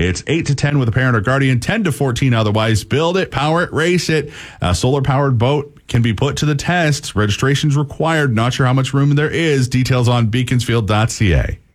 It's 8 to 10 with a parent or guardian, 10 to 14 otherwise. Build it, power it, race it. A solar-powered boat can be put to the test. Registration's required. Not sure how much room there is. Details on beaconsfield.ca.